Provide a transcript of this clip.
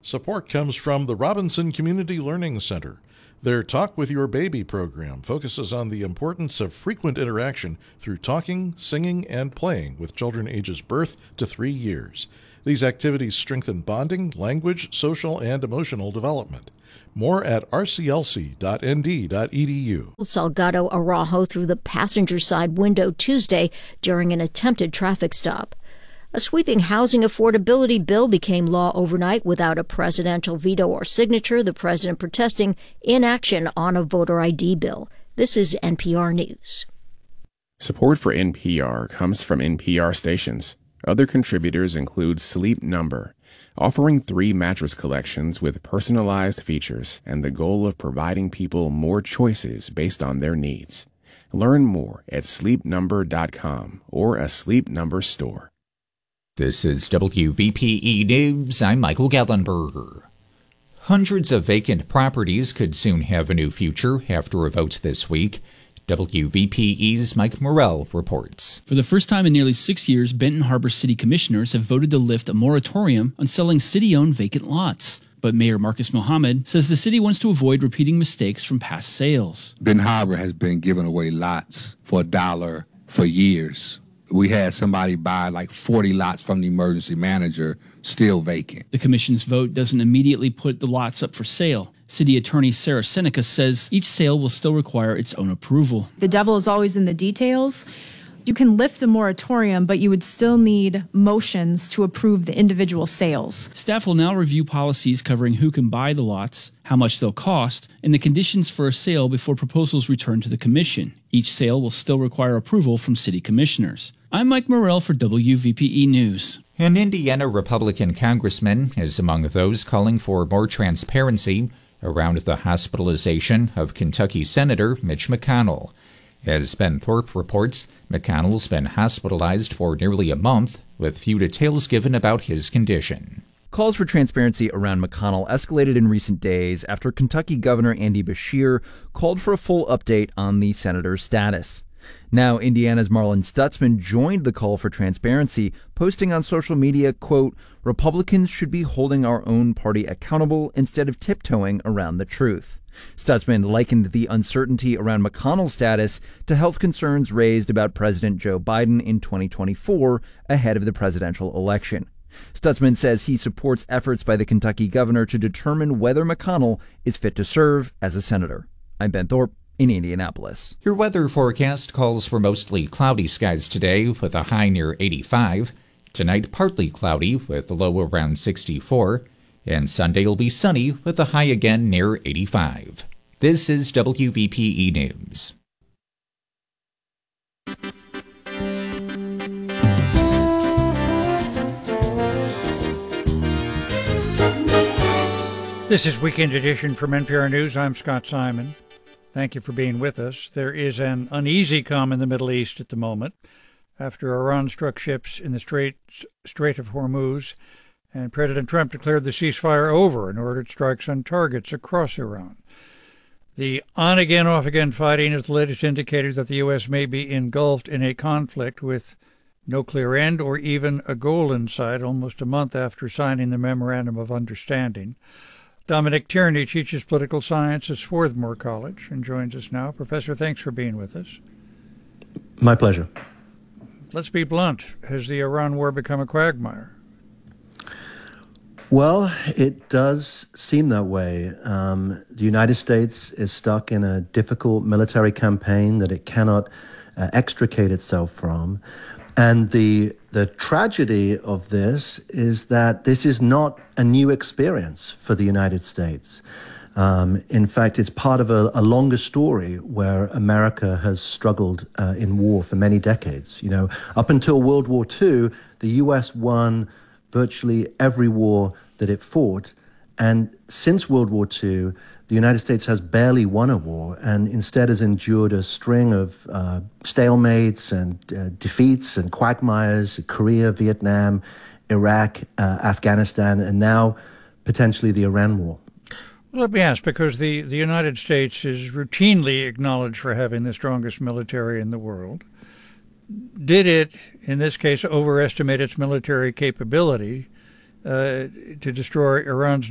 Support comes from the Robinson Community Learning Center. Their Talk with Your Baby program focuses on the importance of frequent interaction through talking, singing, and playing with children ages birth to 3 years. These activities strengthen bonding, language, social, and emotional development. More at rclc.nd.edu. Salgado Araujo through the passenger side window Tuesday during an attempted traffic stop. A sweeping housing affordability bill became law overnight without a presidential veto or signature, the president protesting inaction on a voter ID bill. This is NPR News. Support for NPR comes from NPR stations. Other contributors include Sleep Number, offering 3 mattress collections with personalized features and the goal of providing people more choices based on their needs. Learn more at sleepnumber.com or a Sleep Number store. This is WVPE News. I'm Michael Gallenberger. Hundreds of vacant properties could soon have a new future after a vote this week. WVPE's Mike Morrell reports. For the first time in nearly 6 years, Benton Harbor City Commissioners have voted to lift a moratorium on selling city-owned vacant lots. But Mayor Marcus Mohammed says the city wants to avoid repeating mistakes from past sales. Benton Harbor has been giving away lots for $1 for years. We had somebody buy like 40 lots from the emergency manager, still vacant. The commission's vote doesn't immediately put the lots up for sale. City Attorney Sarah Seneca says each sale will still require its own approval. The devil is always in the details. You can lift a moratorium, but you would still need motions to approve the individual sales. Staff will now review policies covering who can buy the lots, how much they'll cost, and the conditions for a sale before proposals return to the commission. Each sale will still require approval from city commissioners. I'm Mike Morrell for WVPE News. An Indiana Republican congressman is among those calling for more transparency around the hospitalization of Kentucky Senator Mitch McConnell. As Ben Thorpe reports, McConnell's been hospitalized for nearly a month, with few details given about his condition. Calls for transparency around McConnell escalated in recent days after Kentucky Governor Andy Beshear called for a full update on the senator's status. Now, Indiana's Marlin Stutzman joined the call for transparency, posting on social media, quote, "Republicans should be holding our own party accountable instead of tiptoeing around the truth." Stutzman likened the uncertainty around McConnell's status to health concerns raised about President Joe Biden in 2024 ahead of the presidential election. Stutzman says he supports efforts by the Kentucky governor to determine whether McConnell is fit to serve as a senator. I'm Ben Thorpe in Indianapolis. Your weather forecast calls for mostly cloudy skies today with a high near 85. Tonight, partly cloudy with a low around 64. And Sunday will be sunny with a high again near 85. This is WVPE News. This is Weekend Edition from NPR News. I'm Scott Simon. Thank you for being with us. There is an uneasy calm in the Middle East at the moment after Iran struck ships in the Strait of Hormuz, and President Trump declared the ceasefire over and ordered strikes on targets across Iran. The on-again, off-again fighting is the latest indicator that the U.S. may be engulfed in a conflict with no clear end or even a goal in sight, almost a month after signing the Memorandum of Understanding. Dominic Tierney teaches political science at Swarthmore College and joins us now. Professor, thanks for being with us. My pleasure. Let's be blunt. Has the Iran war become a quagmire? Well, it does seem that way. The United States is stuck in a difficult military campaign that it cannot extricate itself from. And the tragedy of this is that this is not a new experience for the United States. In fact, it's part of a longer story where America has struggled in war for many decades. You know, up until World War II, the U.S. won virtually every war that it fought. And since World War II, the United States has barely won a war and instead has endured a string of stalemates and defeats and quagmires: Korea, Vietnam, Iraq, Afghanistan, and now potentially the Iran war. Well, let me ask, because the United States is routinely acknowledged for having the strongest military in the world. Did it, in this case, overestimate its military capability to destroy Iran's